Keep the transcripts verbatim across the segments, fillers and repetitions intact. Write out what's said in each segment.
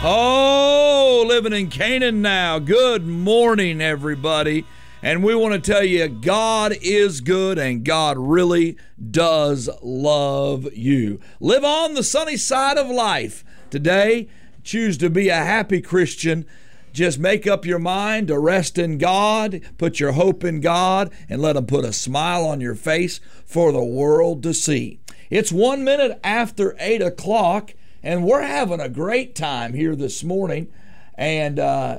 Oh, living in Canaan now. Good morning, everybody. And we want to tell you, God is good and God really does love you. Live on the sunny side of life. Today, choose to be a happy Christian. Just make up your mind to rest in God, put your hope in God, and let Him put a smile on your face for the world to see. It's one minute after eight o'clock, and we're having a great time here this morning. And uh,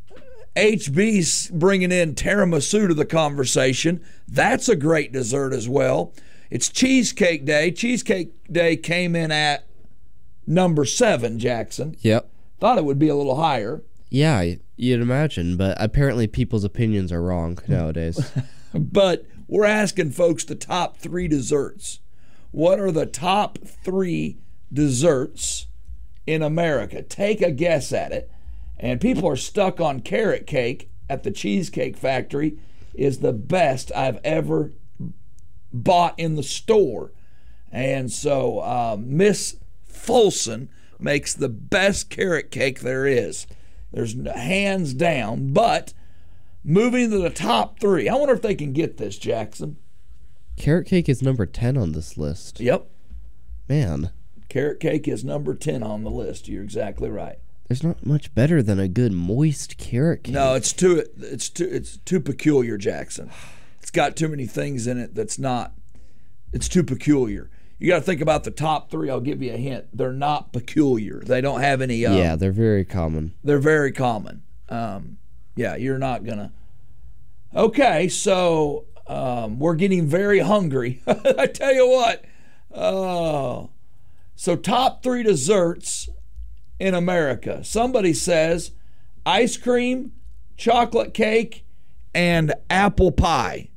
H B's bringing in tiramisu to the conversation. That's a great dessert as well. It's Cheesecake Day. Cheesecake Day came in at number seven, Jackson. Yep. Thought it would be a little higher. Yeah, you'd imagine, but apparently people's opinions are wrong nowadays. But we're asking folks the top three desserts. What are the top three desserts in America? Take a guess at it. And people are stuck on carrot cake at the Cheesecake Factory is the best I've ever bought in the store. And so um, Miss Folson makes the best carrot cake there is. There's hands down. But moving to the top three, I wonder if they can get this, Jackson. Carrot cake is number ten on this list. Yep. Man. Carrot cake is number ten on the list. You're exactly right. There's not much better than a good moist carrot cake. No, it's too it's too it's too peculiar, Jackson. It's got too many things in it that's not. It's too peculiar. You got to think about the top three. I'll give you a hint. They're not peculiar. They don't have any. Um, yeah, they're very common. They're very common. Um, yeah, you're not gonna. Okay, so um, we're getting very hungry. I tell you what. Oh, so top three desserts in America. Somebody says ice cream, chocolate cake, and apple pie.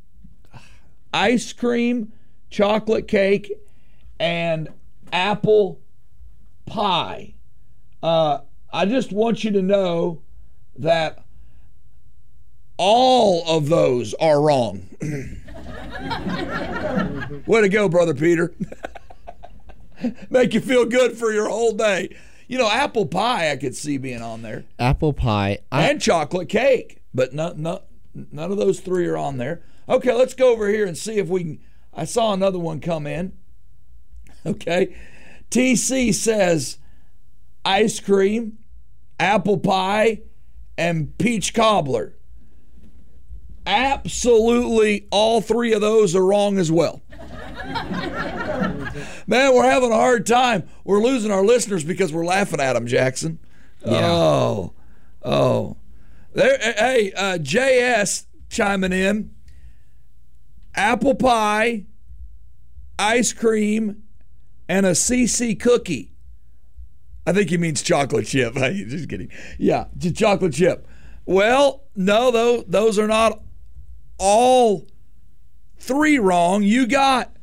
Ice cream, chocolate cake, and apple pie. Uh, I just want you to know that all of those are wrong. Way to go, Brother Peter. Make you feel good for your whole day. You know, apple pie I could see being on there. Apple pie. I... And chocolate cake. But no, no, none of those three are on there. Okay, let's go over here and see if we can. I saw another one come in. Okay. T C says ice cream, apple pie, and peach cobbler. Absolutely all three of those are wrong as well. Man, we're having a hard time. We're losing our listeners because we're laughing at them, Jackson. Yeah. Oh, oh. There, hey, uh, J S chiming in. Apple pie, ice cream, and a C C cookie. I think he means chocolate chip. Just kidding. Yeah, just chocolate chip. Well, no, those, those are not all three wrong. You got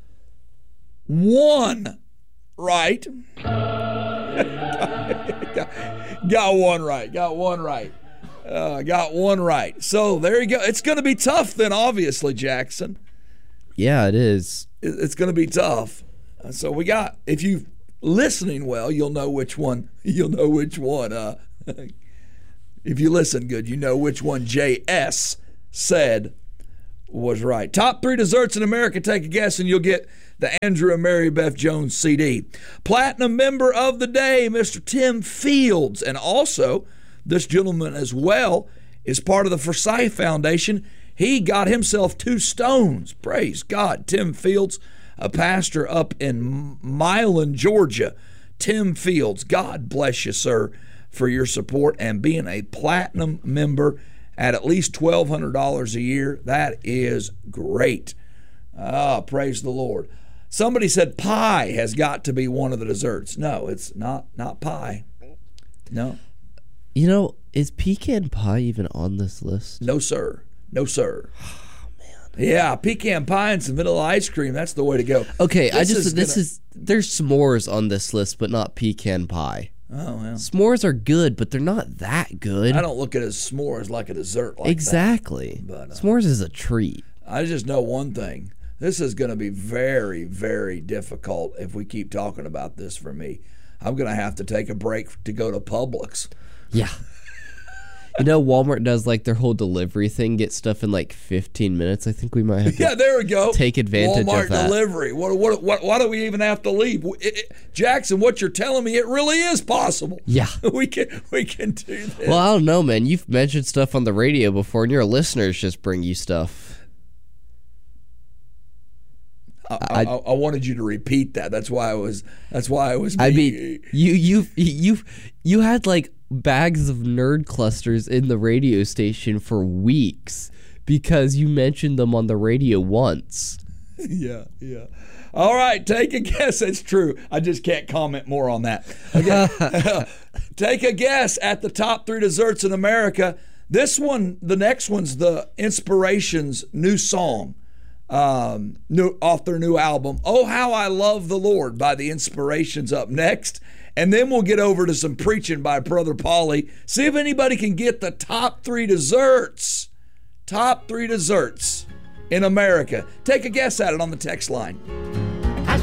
one right. got one right. Got one right. Uh, got one right. So there you go. It's going to be tough then, obviously, Jackson. Yeah, it is. It's going to be tough. So we got, if you listening well, you'll know which one, you'll know which one, uh, if you listen good, you know which one J S said was right. Top three desserts in America. Take a guess and you'll get the Andrew and Mary Beth Jones C D. Platinum member of the day, Mister Tim Fields. And also, this gentleman as well is part of the Forsyth Foundation. He got himself two stones. Praise God. Tim Fields, a pastor up in Milan, Georgia. Tim Fields, God bless you, sir, for your support and being a platinum member at at least twelve hundred dollars a year. That is great. Ah, praise the Lord. Somebody said pie has got to be one of the desserts. No, it's not not pie. No. You know, is pecan pie even on this list? No, sir. No, sir. Oh, man. Yeah, pecan pie and some vanilla ice cream. That's the way to go. Okay, this I just, is this gonna... is, there's s'mores on this list, but not pecan pie. Oh, well. S'mores are good, but they're not that good. I don't look at it as s'mores like a dessert like exactly. that. Exactly. Uh, s'mores is a treat. I just know one thing. This is going to be very, very difficult if we keep talking about this for me. I'm going to have to take a break to go to Publix. Yeah. You know, Walmart does like their whole delivery thing, get stuff in like fifteen minutes. I think we might have to Yeah, there we go. take advantage Walmart of that. delivery. What, what, what, why do we even have to leave? It, it, Jackson, what you're telling me, it really is possible. Yeah. we can we can do this. Well, I don't know, man. You've mentioned stuff on the radio before, and your listeners just bring you stuff. I, I, I, I wanted you to repeat that. That's why I was. That's why I was. I being, mean, you you you you had like bags of nerd clusters in the radio station for weeks because you mentioned them on the radio once. Yeah, yeah. All right, take a guess. It's true. I just can't comment more on that. Okay. Take a guess at the top three desserts in America. This one, the next one's the Inspirations' new song. Um, new off their new album, "Oh How I Love the Lord" by the Inspirations, up next, and then we'll get over to some preaching by Brother Paulie. See if anybody can get the top three desserts, top three desserts in America. Take a guess at it on the text line.